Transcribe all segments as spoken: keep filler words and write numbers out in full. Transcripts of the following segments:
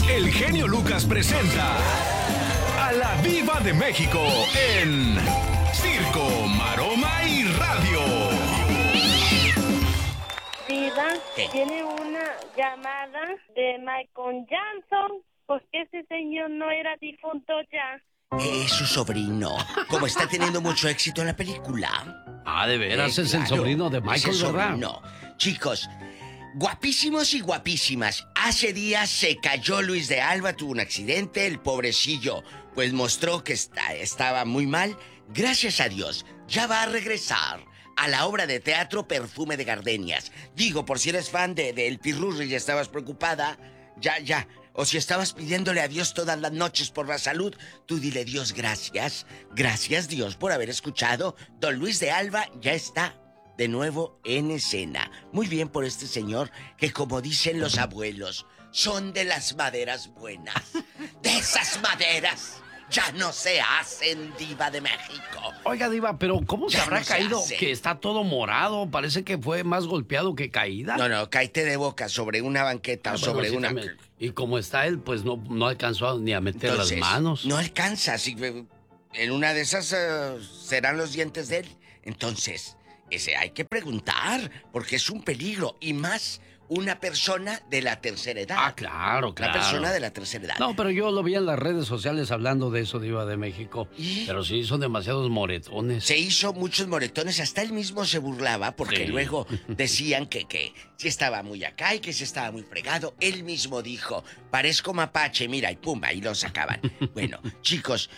el genio Lucas presenta a la Diva de México en Circo, Maroma y Radio. Diva, ¿Qué? tiene una llamada de Michael Jackson, porque ese señor no era difunto ya. Es su sobrino. Como está teniendo mucho éxito en la película. Ah, de veras, Eh, es el claro, sobrino de Michael, es el ¿verdad? sobrino. Chicos, guapísimos y guapísimas. Hace días se cayó Luis de Alba, tuvo un accidente, el pobrecillo, pues mostró que está, estaba muy mal. Gracias a Dios, ya va a regresar a la obra de teatro Perfume de Gardenias. Digo, por si eres fan de, de El Pirurri y estabas preocupada, ya, ya. O si estabas pidiéndole a Dios todas las noches por la salud, tú dile, Dios, gracias. Gracias, Dios, por haber escuchado. Don Luis de Alba ya está de nuevo en escena. Muy bien por este señor que, como dicen los abuelos, son de las maderas buenas. De esas maderas ya no se hacen, Diva de México. Oiga, Diva, pero ¿cómo se Ya habrá no se caído? hace. Que está todo morado. Parece que fue más golpeado que caída. No, no, cáete de boca sobre una banqueta Ah, o bueno, sobre sí, una... también. Y como está él, pues no, no alcanzó ni a meter Entonces, las manos. no alcanza. Si, en una de esas uh, serán los dientes de él. Entonces, ese hay que preguntar, porque es un peligro. Y más una persona de la tercera edad. Ah, claro, claro. Una persona de la tercera edad. No, pero yo lo vi en las redes sociales hablando de eso, Diva de México. ¿Y? Pero sí, son demasiados moretones. Se hizo muchos moretones, hasta él mismo se burlaba porque Sí. luego decían que, que si estaba muy acá y que si estaba muy fregado. Él mismo dijo, parezco mapache, mira, y pum, ahí lo sacaban. Bueno, chicos,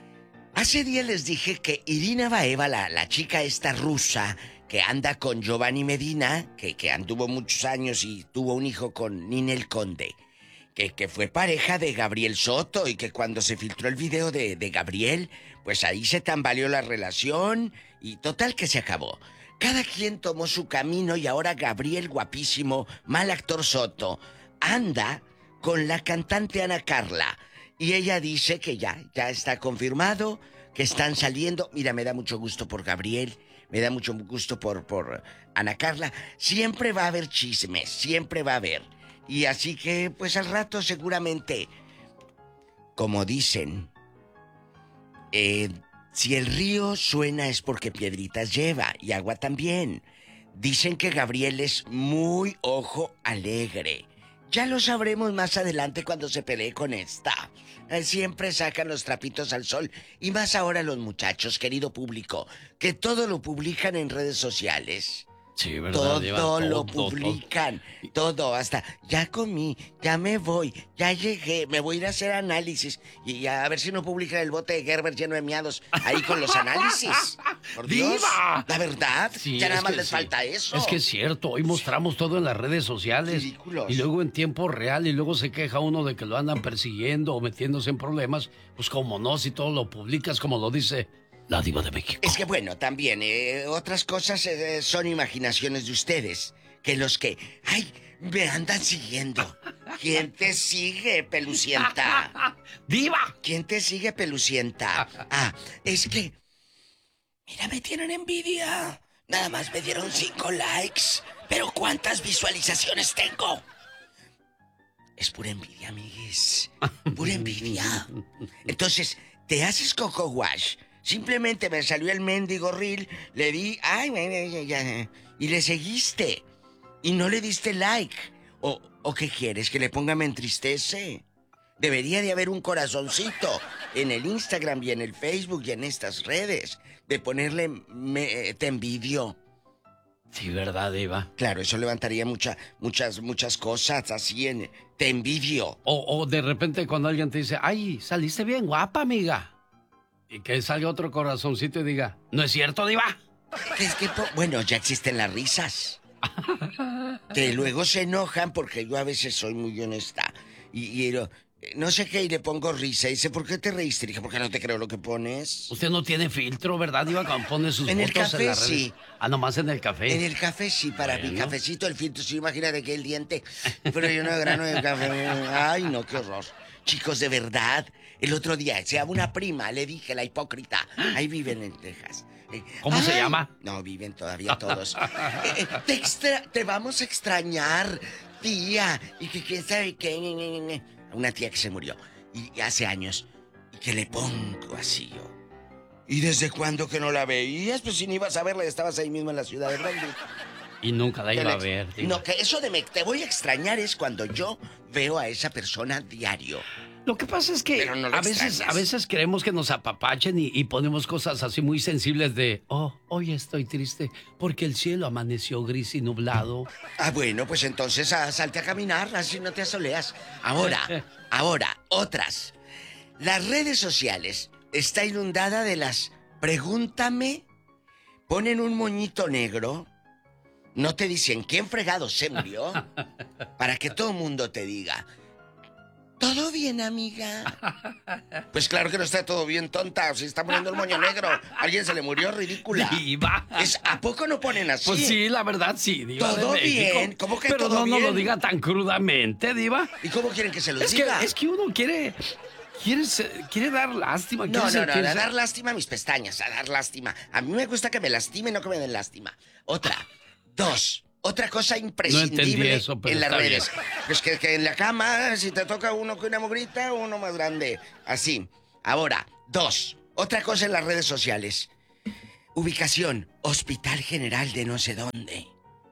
hace días les dije que Irina Baeva, la, la chica esta rusa que anda con Giovanni Medina, que, que anduvo muchos años y tuvo un hijo con Ninel Conde, que, que fue pareja de Gabriel Soto y que cuando se filtró el video de, de Gabriel, pues ahí se tambaleó la relación y total que se acabó. Cada quien tomó su camino y ahora Gabriel, guapísimo, mal actor Soto, anda con la cantante Ana Carla. Y ella dice que ya, ya está confirmado, que están saliendo. Mira, me da mucho gusto por Gabriel, me da mucho gusto por, por Ana Carla. Siempre va a haber chismes, siempre va a haber. Y así que, pues al rato seguramente, como dicen, eh, si el río suena es porque piedritas lleva y agua también. Dicen que Gabriel es muy ojo alegre. Ya lo sabremos más adelante cuando se pelee con esta. Eh, Siempre sacan los trapitos al sol. Y más ahora los muchachos, querido público, que todo lo publican en redes sociales. Sí, ¿verdad, Todo, Diva? lo Todo, publican, todo, hasta ya comí, ya me voy, ya llegué, me voy a ir a hacer análisis y a ver si no publican el bote de Gerber lleno de miados ahí con los análisis. Por Dios, ¡Diva! la verdad, Sí, ya nada es más que les sí. falta eso. Es que es cierto, hoy mostramos todo en las redes sociales. Ridículos. Y luego en tiempo real, y luego se queja uno de que lo andan persiguiendo o metiéndose en problemas. Pues como no, si todo lo publicas como lo dice la Diva de México. Es que bueno, también, eh, otras cosas eh, son imaginaciones de ustedes. Que los que, ay, me andan siguiendo. ¿Quién te sigue, pelucienta? ¡Diva! ¿Quién te sigue, pelucienta? Ah, es que, mira, me tienen envidia. Nada más me dieron cinco likes. Pero ¿cuántas visualizaciones tengo? Es pura envidia, amigues. Pura envidia. Entonces, te haces coco wash. Simplemente me salió el mendigo reel, le di, ay, ay, ay, ay, y le seguiste. Y no le diste like. O, ¿O qué quieres? ¿Que le ponga me entristece? Debería de haber un corazoncito en el Instagram y en el Facebook y en estas redes. De ponerle me, te envidio. Sí, ¿verdad, Diva? Claro, eso levantaría mucha, muchas, muchas cosas así en te envidio. O, o de repente cuando alguien te dice, ay, saliste bien guapa, amiga. Y que salga otro corazoncito y diga, ¿no es cierto, Diva? Que es que, po- bueno, ya existen las risas. Que luego se enojan porque yo a veces soy muy honesta. Y, y lo- no sé qué, y le pongo risa. Y dice, ¿por qué te reíste? Dije, porque no te creo lo que pones. Usted no tiene filtro, ¿verdad, Diva? Cuando pone sus En el fotos café, en las redes. sí. Ah, nomás en el café. En el café sí, para mi Bueno. cafecito, el filtro, sí, imagínate que el diente, pero yo no grano de café. Ay, no, qué horror. Chicos, de verdad, el otro día, se llama una prima, le dije, la hipócrita, ahí viven en Texas. Eh, ¿Cómo se llama? No, viven todavía todos. Eh, eh, te, extra- te vamos a extrañar, tía, y que quién sabe qué. una tía que se murió, y, y hace años, y que le pongo así yo. ¿Y desde cuándo que no la veías? Pues si ni ibas a verla, estabas ahí mismo en la ciudad de Brandon. Y nunca la iba a ver. Digo. No, que eso de me te voy a extrañar es cuando yo veo a esa persona diario. Lo que pasa es que no a veces a veces queremos que nos apapachen y, y ponemos cosas así muy sensibles de, oh, hoy estoy triste porque el cielo amaneció gris y nublado. Ah, bueno, pues entonces ah, salte a caminar, así no te asoleas. Ahora, ahora, otras. Las redes sociales está inundada de las pregúntame, ponen un moñito negro. No te dicen quién fregado se murió para que todo el mundo te diga, ¿todo bien, amiga? Pues claro que no está todo bien, tonta. Si está poniendo el moño negro, alguien se le murió, ridícula. Diva. Es, ¿a poco no ponen así? Pues sí, la verdad sí, Diva. ¿Todo bien? ¿Cómo que Pero todo no, bien? no lo diga tan crudamente, Diva. ¿Y cómo quieren que se los es diga? Que, es que uno quiere... Quiere, quiere dar lástima. No, no, no, quiere a dar lástima a mis pestañas, a dar lástima. A mí me gusta que me lastimen, no que me den lástima. Otra, dos, otra cosa imprescindible no entendí eso, pero en las está redes. bien. Pues que, que en la cama, si te toca uno con una mugrita, uno más grande. Así. Ahora, dos, otra cosa en las redes sociales. Ubicación, Hospital General de no sé dónde.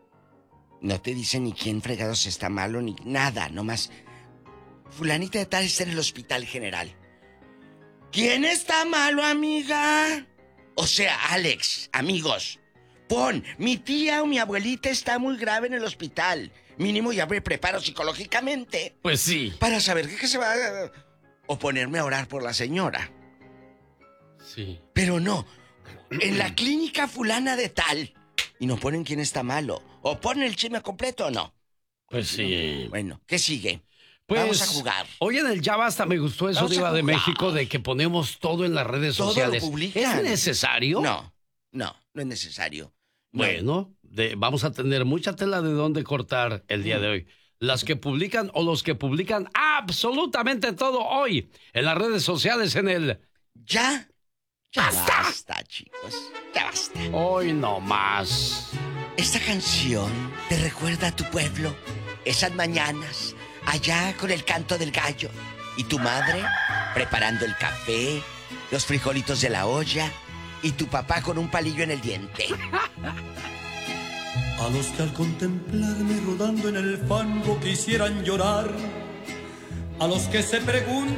No te dicen ni quién fregados está malo, ni nada, nomás... Fulanita de tal está en el Hospital General. ¿Quién está malo, amiga? O sea, Alex, amigos, pon, mi tía o mi abuelita está muy grave en el hospital. Mínimo ya me preparo psicológicamente. Pues sí. Para saber qué, qué se va a... O ponerme a orar por la señora. Sí. Pero no, en la clínica fulana de tal. Y no ponen quién está malo. O ponen el chisme completo o no. Pues sí. Bueno, ¿qué sigue? Pues, vamos a jugar. Hoy en el Ya Basta me gustó eso, Diva de México, de que ponemos todo en las redes todo sociales. Lo publican. ¿Es necesario? No, no, no es necesario. No. Bueno, de, vamos a tener mucha tela de dónde cortar el día de hoy. Las que publican o los que publican absolutamente todo hoy en las redes sociales en el... Ya, ya ¡Basta! basta, chicos, ya basta. Hoy no más. Esta canción te recuerda a tu pueblo, esas mañanas... allá con el canto del gallo. Y tu madre preparando el café, los frijolitos de la olla y tu papá con un palillo en el diente. A los que al contemplarme rodando en el fango quisieran llorar, a los que se preguntan